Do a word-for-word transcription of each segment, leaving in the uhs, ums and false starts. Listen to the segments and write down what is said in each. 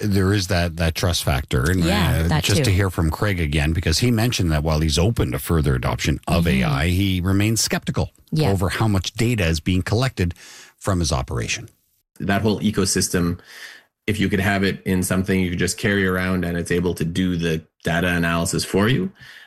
there is that, that trust factor. And Yeah, uh, that just too. to hear from Craig again, because he mentioned that while he's open to further adoption of Mm-hmm. A I, he remains skeptical Yeah. over how much data is being collected from his operation. That whole ecosystem, if you could have it in something you could just carry around and it's able to do the data analysis for you,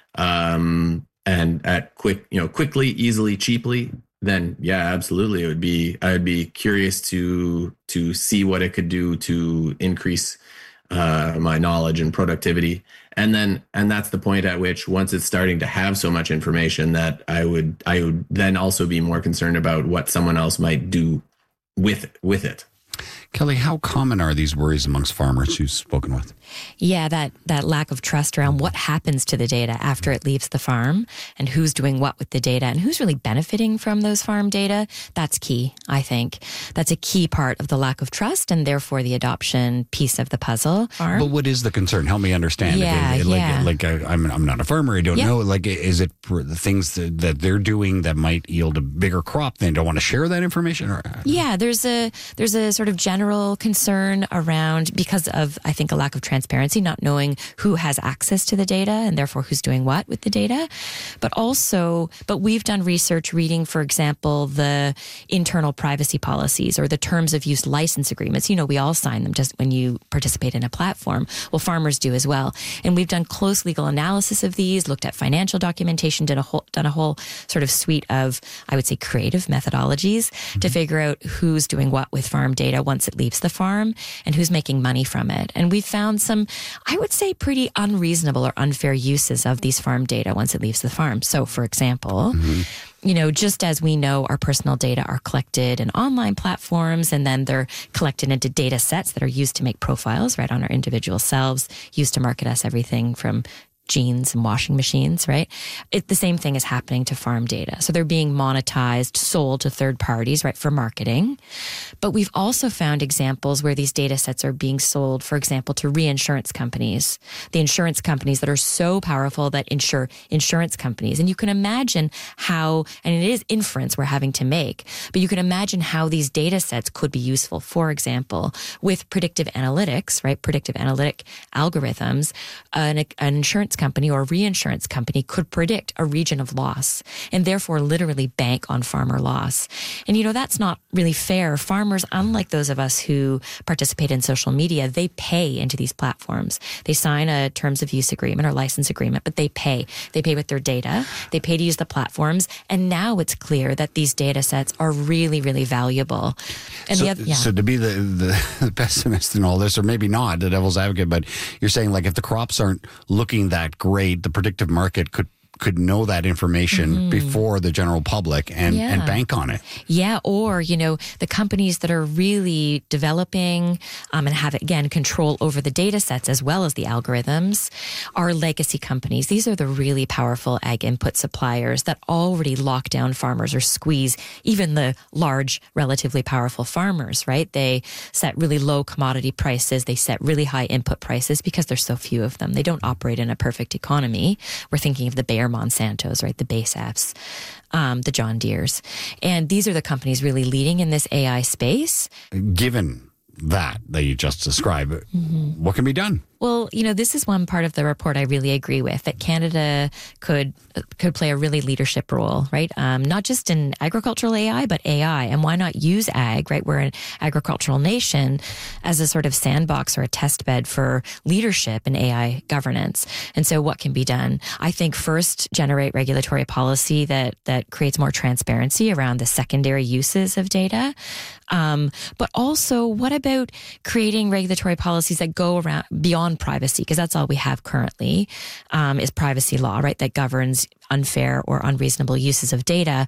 um, and at quick, you know, quickly, easily, cheaply, then yeah, absolutely, it would be. I would be curious to to see what it could do to increase uh, my knowledge and productivity. And then, and that's the point at which once it's starting to have so much information that I would, I would then also be more concerned about what someone else might do with with it. Kelly, how common are these worries amongst farmers you've spoken with? Yeah, that, that lack of trust around what happens to the data after it leaves the farm and who's doing what with the data and who's really benefiting from those farm data. That's key, I think. That's a key part of the lack of trust and therefore the adoption piece of the puzzle. Farm. But what is the concern? Help me understand. Yeah, If it- like, yeah. like I, I'm, I'm not a farmer. I don't Yeah. know. Like, is it for the things that, that they're doing that might yield a bigger crop? They don't want to share that information? Or Yeah, there's a there's a sort of general concern around, because of, I think, a lack of transparency, not knowing who has access to the data and therefore who's doing what with the data. But also, but we've done research reading, for example, the internal privacy policies or the terms of use license agreements. You know, we all sign them just when you participate in a platform. Well, farmers do as well. And we've done close legal analysis of these, looked at financial documentation, did a whole, done a whole sort of suite of, I would say, creative methodologies mm-hmm. to figure out who's doing what with farm data once it leaves the farm and who's making money from it. And we found some, I would say, pretty unreasonable or unfair uses of these farm data once it leaves the farm. So, for example, mm-hmm. you know, just as we know our personal data are collected in online platforms and then they're collected into data sets that are used to make profiles, right, on our individual selves, used to market us everything from jeans and washing machines, right? It, the same thing is happening to farm data. So they're being monetized, sold to third parties, right, for marketing. But we've also found examples where these data sets are being sold, for example, to reinsurance companies, the insurance companies that are so powerful that insure insurance companies. And you can imagine how, and it is inference we're having to make, but you can imagine how these data sets could be useful. For example, with predictive analytics, right, predictive analytic algorithms, an, an insurance company or reinsurance company could predict a region of loss and therefore literally bank on farmer loss. And, you know, that's not really fair. Farmers, unlike those of us who participate in social media, they pay into these platforms. They sign a terms of use agreement or license agreement, but they pay. They pay with their data. They pay to use the platforms. And now it's clear that these data sets are really, really valuable. And so, the other, yeah. so to be the, the, the pessimist in all this, or maybe not the devil's advocate, but you're saying like if the crops aren't looking that great, the predictive market could could know that information mm-hmm. before the general public and, yeah. and bank on it. Yeah, or, you know, the companies that are really developing um, and have, again, control over the data sets as well as the algorithms are legacy companies. These are the really powerful ag input suppliers that already lock down farmers or squeeze even the large, relatively powerful farmers, right? They set really low commodity prices. They set really high input prices because there's so few of them. They don't operate in a perfect economy. We're thinking of the Bayer Monsantos, right? The BASFs, um, the John Deeres. And these are the companies really leading in this A I space. Given that that you just described, mm-hmm. what can be done? Well, you know, this is one part of the report I really agree with, that Canada could could play a really leadership role, right? Um, not just in agricultural A I, but A I. And why not use ag, right? We're an agricultural nation as a sort of sandbox or a test bed for leadership in A I governance. And so what can be done? I think first, generate regulatory policy that that creates more transparency around the secondary uses of data. Um, but also, what about creating regulatory policies that go around beyond privacy? Because that's all we have currently, um, is privacy law, right? That governs unfair or unreasonable uses of data,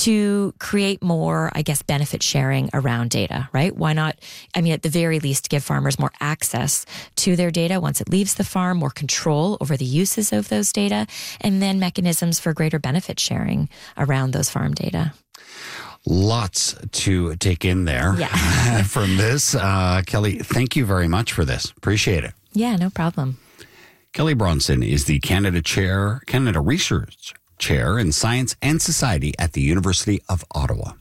to create more, I guess, benefit sharing around data, right? Why not, I mean, at the very least, give farmers more access to their data once it leaves the farm, more control over the uses of those data, and then mechanisms for greater benefit sharing around those farm data. Lots to take in there yeah. from this. Uh, Kelly, thank you very much for this. Appreciate it. Yeah, no problem. Kelly Bronson is the Canada Chair, Canada Research Chair in Science and Society at the University of Ottawa.